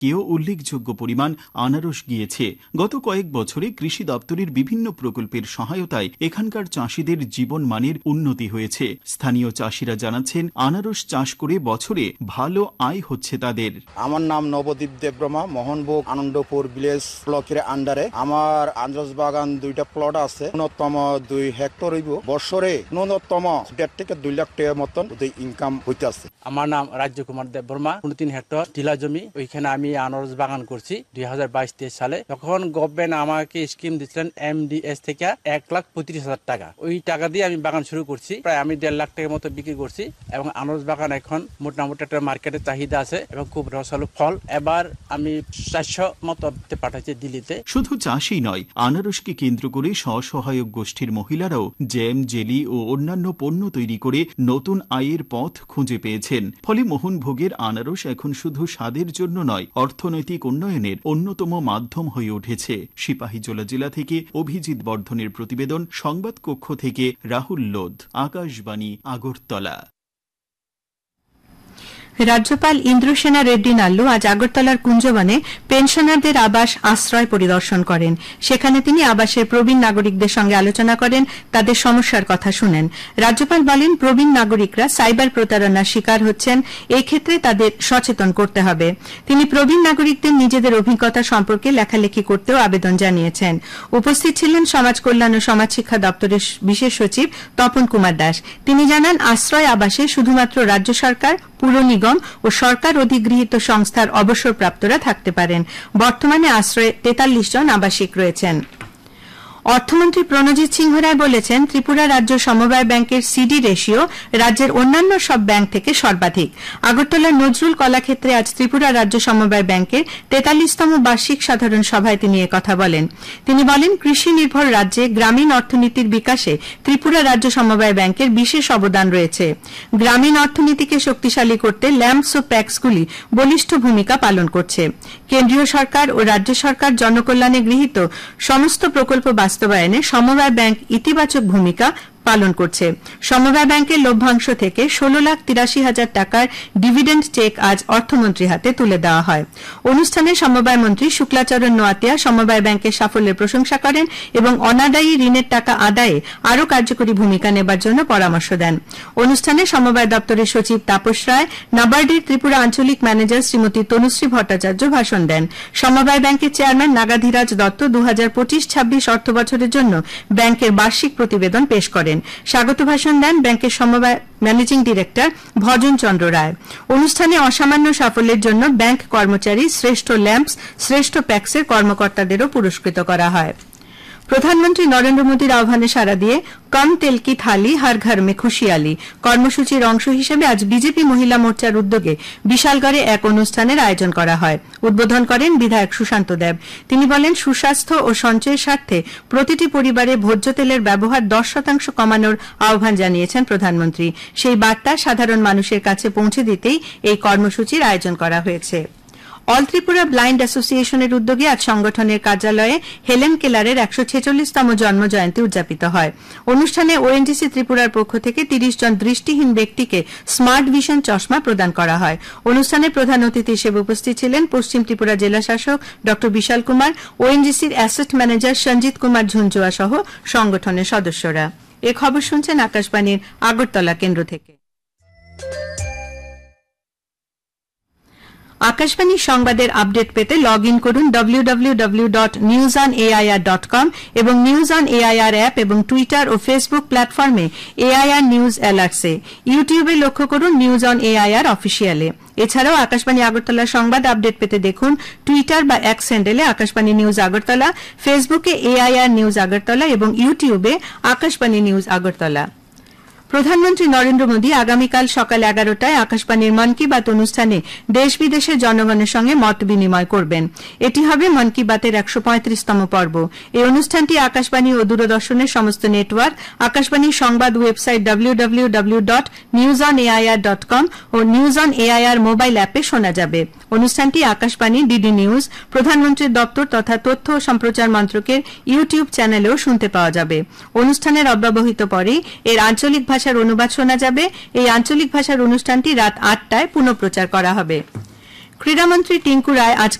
কেউ উল্লেখযোগ্য পরিমাণ আনারস গিয়েছে। গত কয়েক বছরে কৃষি দপ্তরের বিভিন্ন প্রকল্পের সহায়তায় এখানকার চাষিদের জীবনমানের উন্নতি হয়েছে। স্থানীয় চাষিরা জানাচ্ছেন আনারস চাষ করে বছরে ভালো আয় হচ্ছে তাদের। আমার নাম নবদ্বীপ দেবব্রহ্মা, মোহনভোগ আনন্দপুর ভিলেজ ব্লকের আন্ডারে আমার আনারস বাগান 2টা প্লট আছে। ন্যূনতম 2 হেক্টর হইব। বছরে ন্যূনতম 1.5 থেকে 2 লাখ টাকার মতন ইনকাম হইতে আছে। আমার নাম রাজ্য কুমার দেববর্মা, 3 হেক্টর টিলা জমি, ওইখানে আমি আনারস বাগান করছি 2022-23 সালে। তখন গভর্নমেন্ট আমাকে স্কিম দিচ্ছিলেন MDS থেকে 1,35,000 টাকা। ওই টাকা দিয়ে আমি বাগান শুরু করছি। প্রায় আমি 1.5 লাখ টাকার মতো বিক্রি করছি এবং আনারস বাগান এখন মোটামুটি একটা মার্কেটে চাহিদা আছে এবং খুব রসালো ফল। এবার আমি 400 মতো পাঠাচ্ছি দিল্লিতে। শুধু চাষই নয়, আনারসকে কেন্দ্র করে স্বসহায়ক গোষ্ঠীর মহিলারাও জ্যাম, জেলি ও অন্যান্য পণ্য তৈরি করে নতুন আয়ের পথ খুঁজে পেয়েছেন। ফলে মোহনভোগের আনারস এখন শুধু স্বাদের জন্য নয়, অর্থনৈতিক উন্নয়নের অন্যতম মাধ্যম হয়ে উঠেছে। সিপাহীজলা জেলা থেকে অভিজিৎ বর্ধনের প্রতিবেদন, সংবাদ কক্ষ থেকে রাহুল লোধ, আকাশবাণী, আগরতলা। রাজ্যপাল ইন্দ্রসেনা রেড্ডি নাল্লু আজ আগরতলার কুঞ্জবনে পেনশনারদের আবাস আশ্রয় পরিদর্শন করেন। সেখানে তিনি আবাসের প্রবীণ নাগরিকদের সঙ্গে আলোচনা করেন, তাদের সমস্যার কথা শুনেন। রাজ্যপাল বলেন, প্রবীণ নাগরিকরা সাইবার প্রতারণার শিকার হচ্ছেন, এই ক্ষেত্রে তাদের সচেতন করতে হবে। তিনি প্রবীণ নাগরিকদের নিজেদের অভিজ্ঞতা সম্পর্কে লেখালেখি করতেও আবেদন জানিয়েছেন। উপস্থিত ছিলেন সমাজ কল্যাণ ও সমাজ শিক্ষা দপ্তরের বিশেষ সচিব তপন কুমার দাস। তিনি জানান, আশ্রয় আবাসে শুধুমাত্র রাজ্য সরকার, পুর নিগম ও সরকার অধিগৃহীত সংস্থার অবসরপ্রাপ্তরা থাকতে পারেন। বর্তমানে আশ্রয়ে 43 জন আবাসিক রয়েছেন। অর্থমন্ত্রী প্রণজিৎ সিংহ রায় বলেছেন, ত্রিপুরা রাজ্য সমবায় ব্যাংকের সিডি রেশিও রাজ্যের অন্যান্য সব ব্যাংক থেকে সর্বাধিক। আগরতলার নজরুল কলাক্ষেত্রে আজ ত্রিপুরা রাজ্য সমবায় ব্যাংকের 43তম বার্ষিক সাধারণ সভায় তিনি একথা বলেন। তিনি বলেন, কৃষি নির্ভর রাজ্যে গ্রামীণ অর্থনীতির বিকাশে ত্রিপুরা রাজ্য সমবায় ব্যাংকের বিশেষ অবদান রয়েছে। গ্রামীণ অর্থনীতিকে শক্তিশালী করতে ল্যাম্পস ও প্যাক্সগুলি বলিষ্ঠ ভূমিকা পালন করছে। কেন্দ্রীয় সরকার ও রাজ্য সরকার জনকল্যাণে গৃহীত সমস্ত প্রকল্প বাস্তবায়নে সমবায় ব্যাংক ইতিবাচক ভূমিকা পালন করছে। সমবায় ব্যাংকের লভ্যাংশ থেকে 16,83,000 টাকার ডিভিডেন্ড চেক আজ অর্থমন্ত্রীর হাতে তুলে দেওয়া হয়। অনুষ্ঠানে সমবায় মন্ত্রী শুক্লাচরণ নোয়াতিয়া সমবায় ব্যাংকের সাফল্যের প্রশংসা করেন এবং অনাদায়ী ঋণের টাকা আদায়ে আরও কার্যকরী ভূমিকা নেবার জন্য পরামর্শ দেন। অনুষ্ঠানে সমবায় দপ্তরের সচিব তাপস রায়, নাবার্ডের ত্রিপুরা আঞ্চলিক ম্যানেজার শ্রীমতী তনুশ্রী ভট্টাচার্য ভাষণ দেন। সমবায় ব্যাংকের চেয়ারম্যান নাগাধীরাজ দত্ত 2025-26 অর্থবছরের জন্য ব্যাংকের বার্ষিক প্রতিবেদন পেশ করেন। স্বাগত ভাষণ দেন ব্যাংকের সমবায় ম্যানেজিং ডিরেক্টর ভজন চন্দ্র রায়। অনুষ্ঠানে অসামান্য সাফল্যের জন্য ব্যাংক কর্মচারী, শ্রেষ্ঠ ল্যাম্পস, শ্রেষ্ঠ প্যাক্সের কর্মকর্তাদেরও পুরস্কৃত করা হয়। প্রধানমন্ত্রী নরেন্দ্র মোদীর আহ্বানে সাড়া দিয়ে কম তেল কি থালি হর ঘর মে খুশিয়ালি কর্মসূচির অংশ হিসেবে আজ বিজেপি মহিলা মোর্চার উদ্যোগে বিশালগড়ে এক অনুষ্ঠানের আয়োজন করা হয়। উদ্বোধন করেন বিধায়ক সুশান্ত দেব। তিনি বলেন, সুস্বাস্থ্য ও সঞ্চয়ের স্বার্থে প্রতিটি পরিবারে ভোজ্য তেলের ব্যবহার 10% কমানোর আহ্বান জানিয়েছেন প্রধানমন্ত্রী। সেই বার্তা সাধারণ মানুষের কাছে পৌঁছে দিতেই এই কর্মসূচির আয়োজন করা হয়েছে। অল ত্রিপুরা ব্লাইন্ড অ্যাসোসিয়েশনের উদ্যোগে আজ সংগঠনের কার্যালয়ে হেলেন কেলারের 146তম জন্মজয়ন্তী উদযাপিত হয়। অনুষ্ঠানে ওএনজিসি ত্রিপুরার পক্ষ থেকে 30 জন দৃষ্টিহীন ব্যক্তিকে স্মার্ট ভিশন চশমা প্রদান করা হয়। অনুষ্ঠানে প্রধান অতিথি হিসেবে উপস্থিত ছিলেন পশ্চিম ত্রিপুরা জেলা শাসক ড বিশাল কুমার, ওএনজিসির অ্যাসেট ম্যানেজার সঞ্জিত কুমার ঝুঞ্জুয়া সহ সংগঠনের সদস্যরা। এ খবর শুনছেন আকাশবাণীর আগরতলা কেন্দ্র থেকে। আকাশবাণী সংবাদের আপডেট পেতে লগ ইন করুন www.newsonair.com এবং নিউজ অন এআইআর অ্যাপ এবং টুইটার ও ফেসবুক প্ল্যাটফর্মে এআইআর নিউজ অ্যালার্টসে। ইউটিউবে লক্ষ্য করুন নিউজ অন এআইআর অফিসিয়ালে। এছাড়াও আকাশবাণী আগরতলা সংবাদ আপডেট পেতে দেখুন টুইটার বা এক্স হ্যান্ডেলে আকাশবাণী নিউজ আগরতলা, ফেসবুকে এআইআর নিউজ আগরতলা এবং ইউটিউবে আকাশবাণী নিউজ আগরতলা। প্রধানমন্ত্রী নরেন্দ্র মোদী আগামীকাল সকাল 11টায় আকাশবাণীর মন কি বাত অনুষ্ঠানে দেশ বিদেশের জনগণের সঙ্গে মত বিনিময় করবেন। এটি হবে মন কি বাতের 135তম পর্ব। এই অনুষ্ঠানটি আকাশবাণী ও দূরদর্শনের সমস্ত নেটওয়ার্ক, আকাশবাণীর সংবাদ website www.newsonair.com O news on AIR mobile অ্যাপে শোনা যাবে। অনুষ্ঠানটি আকাশবাণী, ডিডি নিউজ, প্রধানমন্ত্রীর দপ্তর তথা তথ্য ও সম্প্রচার মন্ত্রকের ইউটিউব চ্যানেলেও শুনতে পাওয়া যাবে। অনুষ্ঠানের অব্যবহিত পরেই এর আঞ্চলিক ভাষার অনুবাদ শোনা যাবে। এই আঞ্চলিক ভাষার অনুষ্ঠানটি রাত 8টায় পুনঃপ্রচার করা হবে। ক্রীড়ামন্ত্রী টিঙ্কু রায় আজ